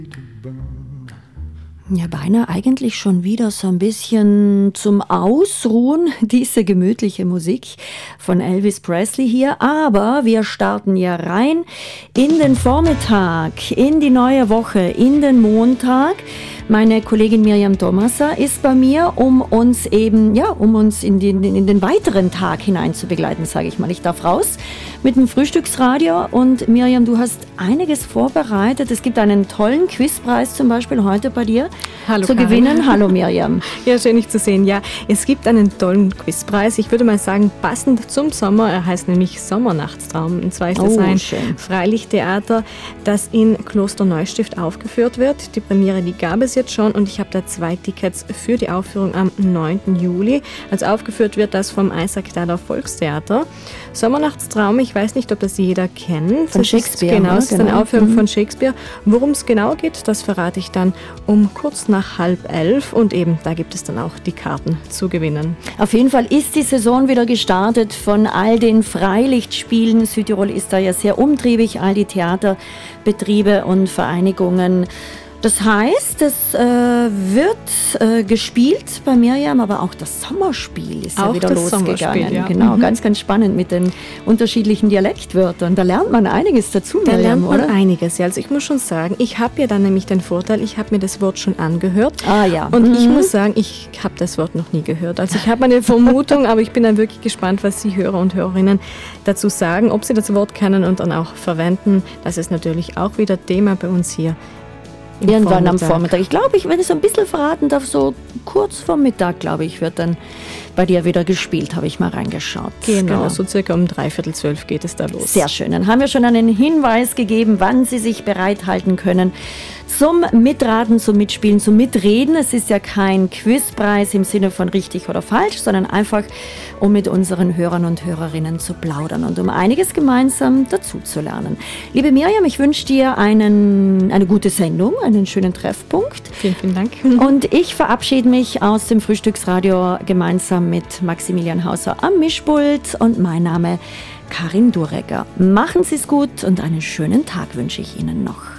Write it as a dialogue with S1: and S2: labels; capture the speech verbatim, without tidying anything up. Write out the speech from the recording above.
S1: Ja, beinahe eigentlich schon wieder so ein bisschen zum Ausruhen, diese gemütliche Musik von Elvis Presley hier. Aber wir starten ja rein in den Vormittag, in die neue Woche, in den Montag. Meine Kollegin Miriam Thomaser ist bei mir, um uns eben, ja, um uns in den, in den weiteren Tag hinein zu begleiten, sage ich mal. Ich darf raus mit dem Frühstücksradio und Miriam, du hast einiges vorbereitet. Es gibt einen tollen Quizpreis zum Beispiel heute bei dir
S2: Hallo,
S1: zu
S2: Karin.
S1: gewinnen. Hallo Miriam.
S2: Ja, schön dich zu sehen. Ja, es gibt einen tollen Quizpreis. Ich würde mal sagen, passend zum Sommer. Er heißt nämlich Sommernachtstraum. Und zwar ist das
S1: Oh,
S2: ein
S1: schön.
S2: Freilichttheater, das in Kloster Neustift aufgeführt wird. Die Premiere, die gab es jetzt schon und ich habe da zwei Tickets für die Aufführung am neunten Juli. Also aufgeführt wird das vom Eisacktaler Volkstheater. Sommernachtstraum, ich weiß nicht, ob das jeder kennt.
S1: Von
S2: Das
S1: Shakespeare,
S2: Ist, genau,
S1: ne?
S2: es ist
S1: Genau.
S2: eine Aufführung
S1: Mhm.
S2: von Shakespeare. Worum es genau geht, das verrate ich dann um kurz nach halb elf und eben, da gibt es dann auch die Karten zu gewinnen.
S1: Auf jeden Fall ist die Saison wieder gestartet von all den Freilichtspielen. Südtirol ist da ja sehr umtriebig, all die Theaterbetriebe und Vereinigungen. Das heißt, es äh, wird äh, gespielt bei Miriam, aber auch das Sommerspiel ist ja
S2: Auch
S1: wieder
S2: das
S1: losgegangen.
S2: Sommerspiel, ja.
S1: Genau,
S2: Mhm.
S1: ganz, ganz spannend mit den unterschiedlichen Dialektwörtern. Da lernt man einiges dazu,
S2: Da
S1: Miriam,
S2: lernt man
S1: oder?
S2: einiges. Ja, also ich muss schon sagen, ich habe ja dann nämlich den Vorteil, ich habe mir das Wort schon angehört.
S1: Ah ja.
S2: Und ich
S1: Mhm.
S2: muss sagen, ich habe das Wort noch nie gehört. Also ich habe eine Vermutung, aber ich bin dann wirklich gespannt, was Sie Hörer und Hörerinnen dazu sagen, ob Sie das Wort kennen und dann auch verwenden. Das ist natürlich auch wieder Thema bei uns hier. im
S1: Irgendwann am
S2: Vormittag.
S1: Vormittag. Ich glaube, ich, wenn ich so ein bisschen verraten darf, so kurz vor Mittag, glaube ich, wird dann bei dir wieder gespielt, habe ich mal reingeschaut.
S2: Genau, so circa um dreiviertel zwölf geht es da los.
S1: Sehr schön. Dann haben wir schon einen Hinweis gegeben, wann Sie sich bereithalten können zum Mitraten, zum Mitspielen, zum Mitreden. Es ist ja kein Quizpreis im Sinne von richtig oder falsch, sondern einfach, um mit unseren Hörern und Hörerinnen zu plaudern und um einiges gemeinsam dazu zu lernen. Liebe Miriam, ich wünsche dir einen, eine gute Sendung, einen schönen Treffpunkt.
S2: Vielen, vielen Dank.
S1: Und ich verabschiede mich aus dem Frühstücksradio gemeinsam mit Maximilian Hauser am Mischpult und mein Name Karin Duregger. Machen Sie es gut und einen schönen Tag wünsche ich Ihnen noch.